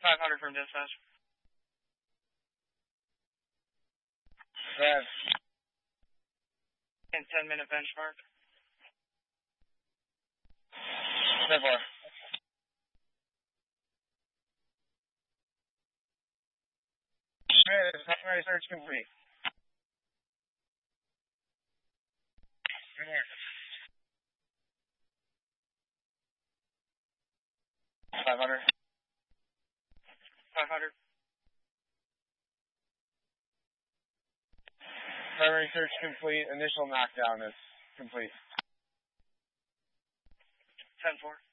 500 from dispatch. Rev. And 10-minute benchmark. 10-4. Primary search complete. 500. 500. Primary search complete. Initial knockdown is complete. 10-4.